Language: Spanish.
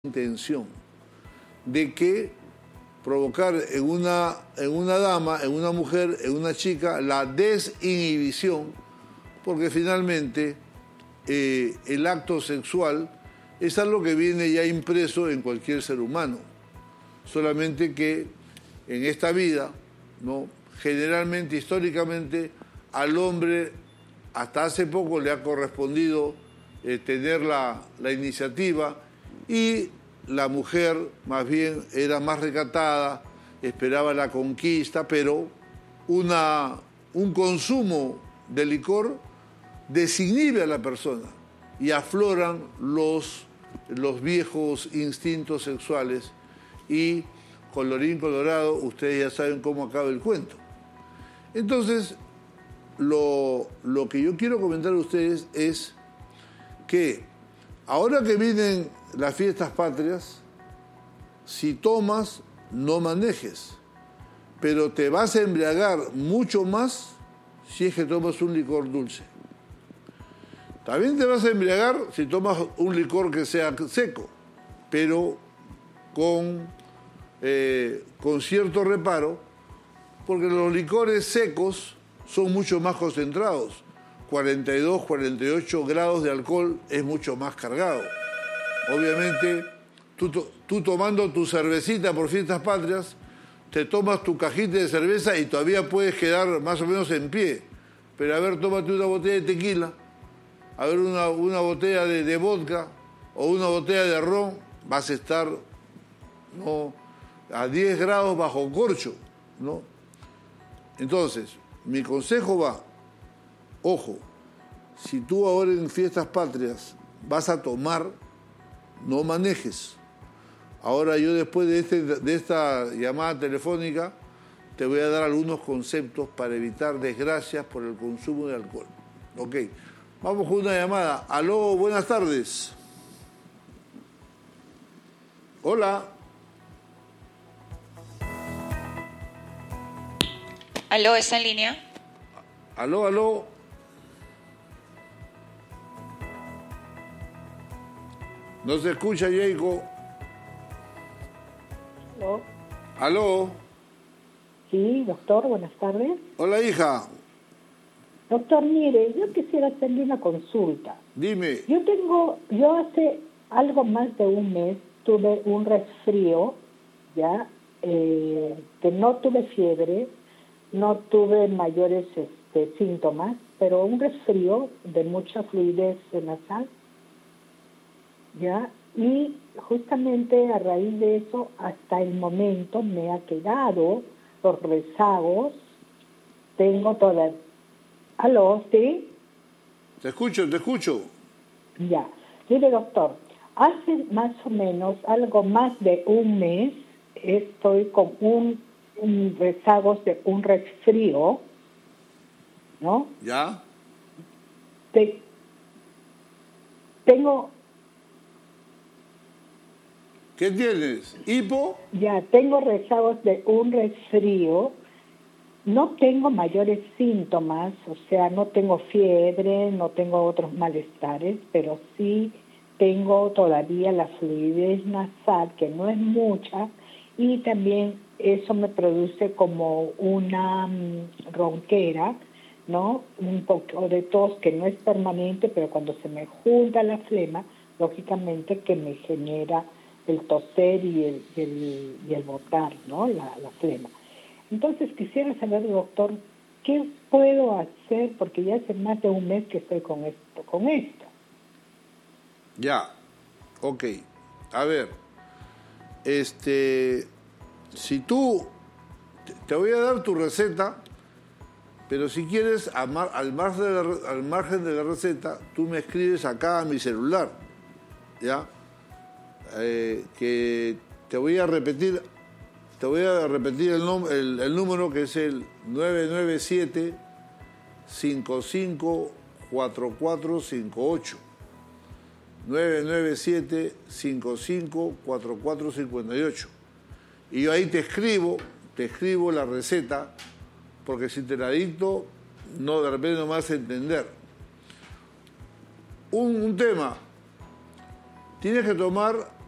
intención de que provocar en una dama, en una mujer, en una chica, la desinhibición, porque finalmente el acto sexual es algo que viene ya impreso en cualquier ser humano. Solamente que en esta vida, ¿no?, generalmente, históricamente, al hombre hasta hace poco le ha correspondido tener la iniciativa, y la mujer más bien era más recatada, esperaba la conquista, pero un consumo de licor desinhibe a la persona y afloran los viejos instintos sexuales y, colorín colorado, ustedes ya saben cómo acaba el cuento. Entonces, lo que yo quiero comentar a ustedes es que ahora que vienen las fiestas patrias, si tomas, no manejes, pero te vas a embriagar mucho más si es que tomas un licor dulce. También te vas a embriagar si tomas un licor que sea seco, pero con cierto reparo, porque los licores secos son mucho más concentrados. 42, 48 grados de alcohol es mucho más cargado. Obviamente, tú tomando tu cervecita por fiestas patrias, te tomas tu cajita de cerveza y todavía puedes quedar más o menos en pie. Pero a ver, tómate una botella de tequila, a ver una botella de vodka o una botella de ron, vas a estar, ¿no?, a 10 grados bajo corcho, ¿no? Entonces, mi consejo va, ojo, si tú ahora en fiestas patrias vas a tomar, no manejes. Ahora yo, después de esta llamada telefónica, te voy a dar algunos conceptos para evitar desgracias por el consumo de alcohol. Ok, vamos con una llamada. Aló, buenas tardes. Hola. Aló, ¿está en línea? Aló, aló. No se escucha, Jacob. ¿Aló? Aló. Sí, doctor, buenas tardes. Hola, hija. Doctor, mire, yo quisiera hacerle una consulta. Dime. Yo hace algo más de un mes tuve un resfrío, ya, que no tuve fiebre, no tuve mayores síntomas, pero un resfrío de mucha fluidez nasal, ya, y justamente a raíz de eso, hasta el momento me ha quedado los rezagos. Tengo todas. ¿Aló? ¿Sí? Te escucho. Ya. Mire, doctor, hace más o menos algo más de un mes estoy con un rezagos de un resfrío, ¿no? ¿Ya? Tengo... ¿Qué tienes? ¿Hipo? Ya, tengo rezagos de un resfrío. No tengo mayores síntomas, o sea, no tengo fiebre, no tengo otros malestares, pero sí tengo todavía la fluidez nasal, que no es mucha, y también eso me produce como una ronquera, ¿no? Un poco de tos que no es permanente, pero cuando se me junta la flema, lógicamente que me genera el toser y el botar, ¿no? La flema. Entonces quisiera saber, doctor, ¿qué puedo hacer? Porque ya hace más de un mes que estoy con esto. Ya, ok. A ver, si tú, te voy a dar tu receta, pero si quieres, al margen de la receta, tú me escribes acá a mi celular, ¿ya? Que te voy a repetir el número, que es el 997-554458. 997-554458. Y yo ahí te escribo la receta, porque si te la dicto, no, de repente no me vas a entender. Un tema, tienes que tomar